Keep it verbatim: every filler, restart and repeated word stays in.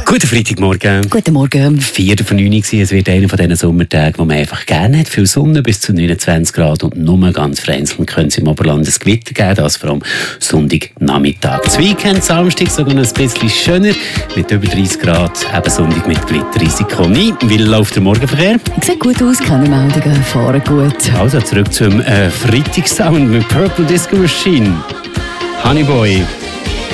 Guten Freitagmorgen. Guten Morgen. vier von neun Uhr. Es wird einer von diesen Sommertagen, wo man einfach gerne hat. Viel Sonne bis zu neunundzwanzig Grad und nur ganz vereinzelt können es im Oberland ein Gewitter geben. Das vor allem Sonntagnachmittag. Das Weekend, Samstag, sogar noch ein bisschen schöner mit über dreißig Grad. Eben Sonntag mit Gewitterrisiko nie. Wie läuft der Morgenverkehr? Sieht gut aus, keine Meldungen, fahren gut. Also zurück zum äh, Freitagssound mit Purple Disco Machine. Honey Boy.